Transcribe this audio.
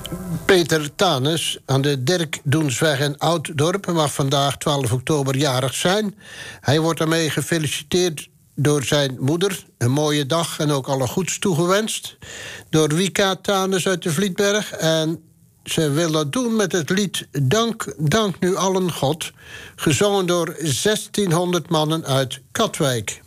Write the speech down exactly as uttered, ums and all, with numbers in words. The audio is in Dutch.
Peter Tanes aan de Dirk Doensweg in Ouddorp mag vandaag twaalf oktober jarig zijn. Hij wordt daarmee gefeliciteerd door zijn moeder. Een mooie dag en ook alle goeds toegewenst. Door Wika Tanes uit de Vlietberg. En ze wil dat doen met het lied Dank, dank nu allen God. Gezongen door zestienhonderd mannen uit Katwijk.